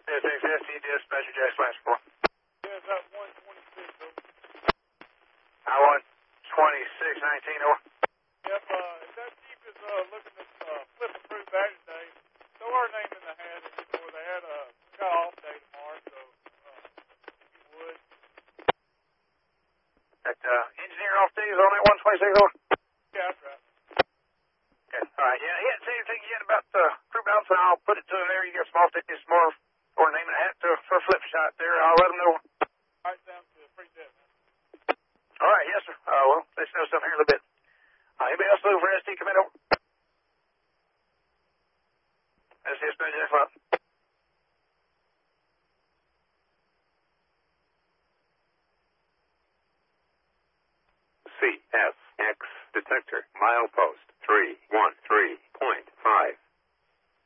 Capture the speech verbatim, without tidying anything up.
S X S T dispatcher, Jack Splash four. Yeah, it's at one twenty-six, over. I one twenty-six nineteen, over. Yep, uh, if that chief is uh, looking to uh, flip a crew back today, throw our name in the hat before they had a cut-off day tomorrow, so uh, if you would. That uh, engineer off duty is on that one twenty-six, over. Yeah, that's right. Okay, all right, yeah, he hadn't said anything yet about the crew balance, and I'll put it to him there. You got some off duties more for a name and a hat to, for a flip shot there. I'll let him know. All right, sounds good. Appreciate it, man. All right, yes, sir. Uh, well, let you know something here in a little bit. Uh, anybody else looking for S T? Come in, over. That's his budget, that's what. C S X detector, milepost.